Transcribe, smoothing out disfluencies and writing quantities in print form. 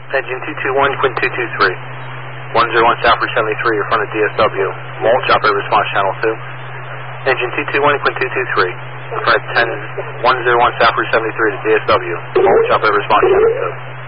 Engine 221, Quinn 223. 101 South Route 73, you're in front of DSW. Mulch, operator response channel 2. Engine 221, Quinn 223. In front of 101 South Route 73 to DSW. Mulch, operator response channel 2.